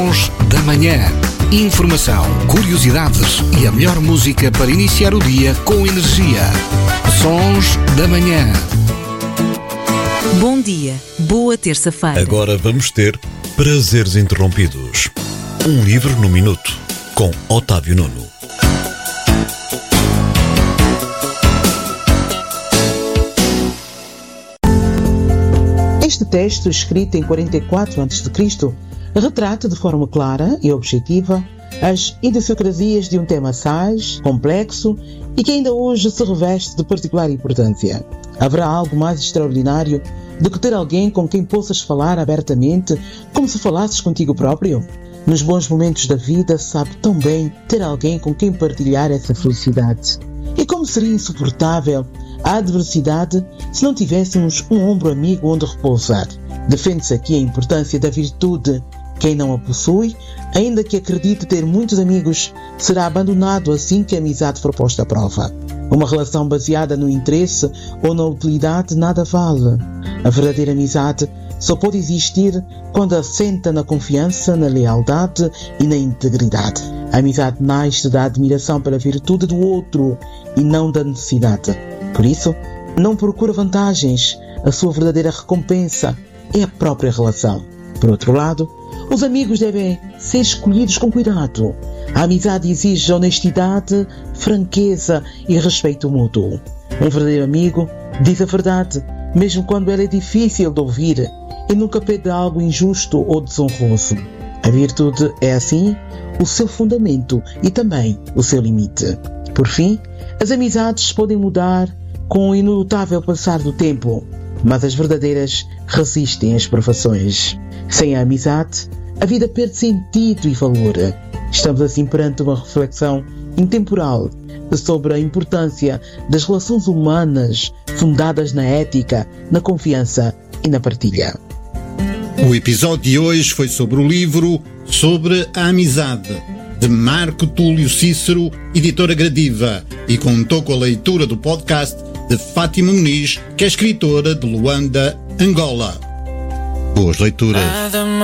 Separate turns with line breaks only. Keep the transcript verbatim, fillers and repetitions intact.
Sons da Manhã. Informação, curiosidades e a melhor música para iniciar o dia com energia. Sons da Manhã.
Bom dia, boa terça-feira.
Agora vamos ter Prazeres Interrompidos. Um livro no minuto, com Otávio Nuno.
Este texto, escrito em quarenta e quatro antes de Cristo, retrata de forma clara e objetiva as idiosincrasias de um tema sagaz, complexo e que ainda hoje se reveste de particular importância. Haverá algo mais extraordinário do que ter alguém com quem possas falar abertamente, como se falasses contigo próprio? Nos bons momentos da vida, sabe tão bem ter alguém com quem partilhar essa felicidade. E como seria insuportável a adversidade se não tivéssemos um ombro amigo onde repousar? Defende-se aqui a importância da virtude. Quem não a possui, ainda que acredite ter muitos amigos, será abandonado assim que a amizade for posta à prova. Uma relação baseada no interesse ou na utilidade nada vale. A verdadeira amizade só pode existir quando assenta na confiança, na lealdade e na integridade. A amizade nasce da admiração pela virtude do outro e não da necessidade. Por isso, não procura vantagens. A sua verdadeira recompensa é a própria relação. Por outro lado, os amigos devem ser escolhidos com cuidado. A amizade exige honestidade, franqueza e respeito mútuo. Um verdadeiro amigo diz a verdade, mesmo quando ela é difícil de ouvir, e nunca pede algo injusto ou desonroso. A virtude é, assim, o seu fundamento e também o seu limite. Por fim, as amizades podem mudar com o inelutável passar do tempo, mas as verdadeiras resistem às provações. Sem a amizade, a vida perde sentido e valor. Estamos assim perante uma reflexão intemporal sobre a importância das relações humanas fundadas na ética, na confiança e na partilha.
O episódio de hoje foi sobre o livro Sobre a Amizade, de Marco Túlio Cícero, editora Gradiva, e contou com a leitura do podcast de Fátima Muniz, que é escritora de Luanda, Angola. Boas leituras.